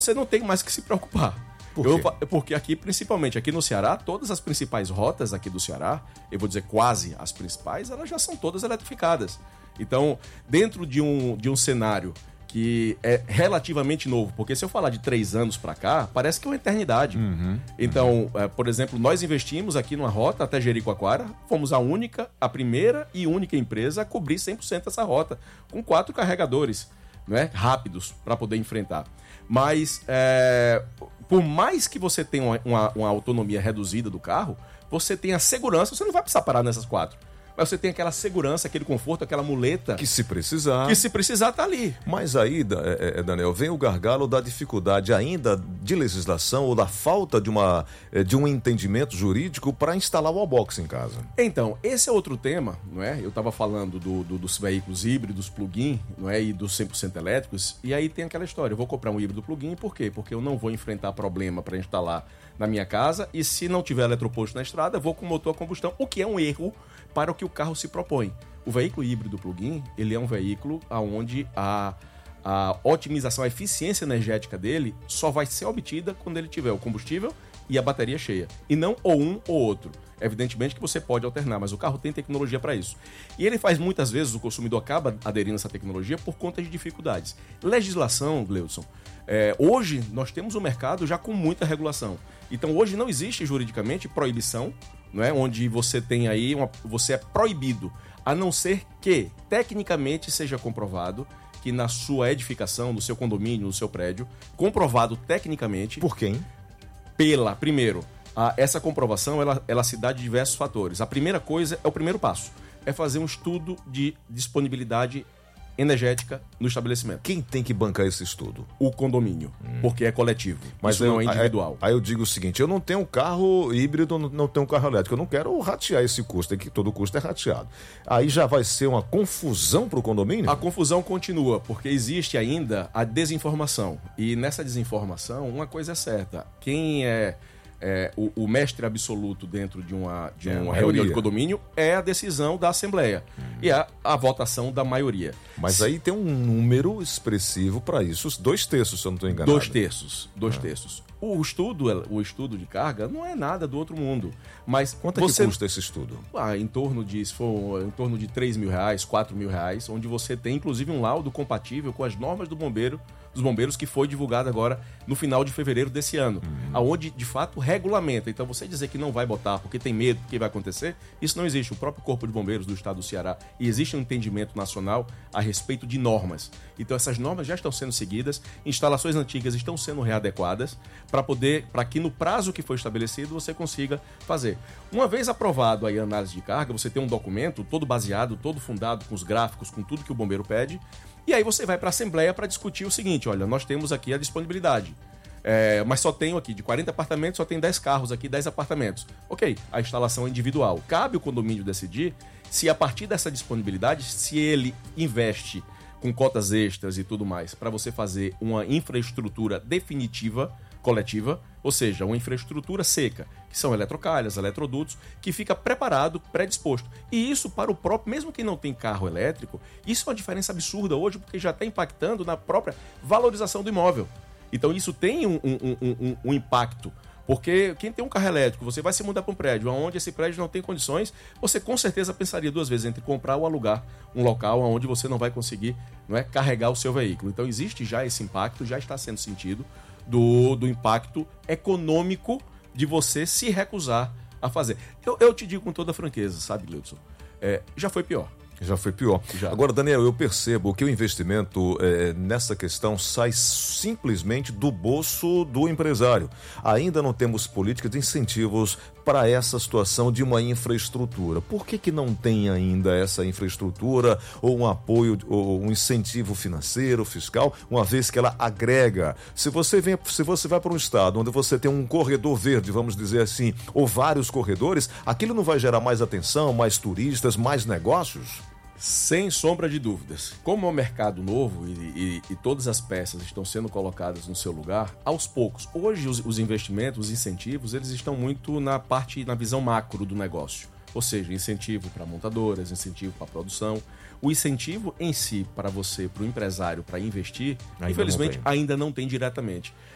você não tem mais que se preocupar. Por quê? Porque aqui, principalmente aqui no Ceará, todas as principais rotas aqui do Ceará, eu vou dizer quase as principais, elas já são todas eletrificadas. Então, dentro de um cenário que é relativamente novo, porque se eu falar de 3 anos para cá, parece que é uma eternidade. Então, por exemplo, nós investimos aqui numa rota até Jericoacoara, fomos a primeira e única empresa a cobrir 100% essa rota, com 4 carregadores, né, rápidos para poder enfrentar. Mas, por mais que você tenha uma autonomia reduzida do carro, você tem a segurança, você não vai precisar parar nessas 4. Mas você tem aquela segurança, aquele conforto, aquela muleta. Que se precisar. Que se precisar, tá ali. Mas aí, Daniel, vem o gargalo da dificuldade ainda de legislação ou da falta de um entendimento jurídico para instalar o wallbox em casa. Então, esse é outro tema, não é? Eu estava falando dos veículos híbridos, plug-in, não é? E dos 100% elétricos. E aí tem aquela história, eu vou comprar um híbrido plug-in, por quê? Porque eu não vou enfrentar problema para instalar na minha casa e se não tiver eletroposto na estrada, eu vou com motor a combustão, o que é um erro para o que o carro se propõe. O veículo híbrido plug-in, ele é um veículo onde a otimização, a eficiência energética dele só vai ser obtida quando ele tiver o combustível e a bateria cheia. E não ou um ou outro. Evidentemente que você pode alternar, mas o carro tem tecnologia para isso. E ele faz muitas vezes, o consumidor acaba aderindo a essa tecnologia por conta de dificuldades. Legislação, Gleudson, hoje nós temos um mercado já com muita regulação. Então hoje não existe juridicamente proibição, não é? Onde você tem aí, você é proibido, a não ser que tecnicamente seja comprovado que na sua edificação, no seu condomínio, no seu prédio, comprovado tecnicamente... Por quem? Primeiro, essa comprovação ela se dá de diversos fatores. A primeira coisa, é o primeiro passo, é fazer um estudo de disponibilidade energética no estabelecimento. Quem tem que bancar esse estudo? O condomínio, porque é coletivo. Mas isso não é individual. Aí eu digo o seguinte, eu não tenho carro híbrido, não tenho carro elétrico, eu não quero ratear esse custo, que todo custo é rateado. Aí já vai ser uma confusão para o condomínio? A confusão continua, porque existe ainda a desinformação. E nessa desinformação, uma coisa é certa, quem é o mestre absoluto dentro de uma reunião de condomínio é a decisão da Assembleia e a votação da maioria. Mas aí tem um número expressivo para isso, 2/3, se eu não estou enganado. 2/3. O estudo de carga não é nada do outro mundo. Mas quanto é que custa esse estudo? Em torno de R$3 mil, R$4.000, onde você tem inclusive um laudo compatível com as normas dos bombeiros que foi divulgado agora no final de fevereiro desse ano, aonde de fato regulamenta. Então você dizer que não vai botar porque tem medo do que vai acontecer, isso não existe. O próprio Corpo de Bombeiros do Estado do Ceará, e existe um entendimento nacional a respeito de normas. Então essas normas já estão sendo seguidas, instalações antigas estão sendo readequadas para que no prazo que foi estabelecido você consiga fazer. Uma vez aprovado aí a análise de carga, você tem um documento todo baseado, todo fundado com os gráficos, com tudo que o bombeiro pede. E aí você vai para a Assembleia para discutir o seguinte, olha, nós temos aqui a disponibilidade, mas só tenho aqui, de 40 apartamentos, só tem 10 carros aqui, 10 apartamentos. Ok, a instalação é individual. Cabe o condomínio decidir se a partir dessa disponibilidade, se ele investe com cotas extras e tudo mais, para você fazer uma infraestrutura definitiva, coletiva, ou seja, uma infraestrutura seca, que são eletrocalhas, eletrodutos, que fica preparado, predisposto. E isso para o próprio, mesmo quem não tem carro elétrico, isso é uma diferença absurda hoje, porque já está impactando na própria valorização do imóvel. Então isso tem um impacto, porque quem tem um carro elétrico, você vai se mudar para um prédio onde esse prédio não tem condições, você com certeza pensaria 2 vezes entre comprar ou alugar um local onde você não vai conseguir, carregar o seu veículo. Então existe já esse impacto, já está sendo sentido, do impacto econômico de você se recusar a fazer. Eu te digo com toda franqueza, sabe, Gleudson? Já foi pior. Já foi pior. Já. Agora, Daniel, eu percebo que o investimento nessa questão sai simplesmente do bolso do empresário. Ainda não temos políticas de incentivos para essa situação de uma infraestrutura. Por que não tem ainda essa infraestrutura ou um apoio, ou um incentivo financeiro, fiscal, uma vez que ela agrega? Se você vai para um estado onde você tem um corredor verde, vamos dizer assim, ou vários corredores, aquilo não vai gerar mais atenção, mais turistas, mais negócios? Sem sombra de dúvidas. Como é um mercado novo e todas as peças estão sendo colocadas no seu lugar, aos poucos. Hoje os investimentos, os incentivos, eles estão muito na visão macro do negócio. Ou seja, incentivo para montadoras, incentivo para produção. O incentivo em si, para o empresário, para investir, infelizmente ainda não tem diretamente.